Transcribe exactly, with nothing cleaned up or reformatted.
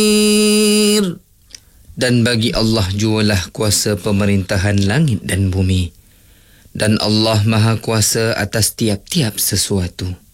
Dan bagi Allah jualah kuasa pemerintahan langit dan bumi. Dan Allah Maha Kuasa atas tiap-tiap sesuatu.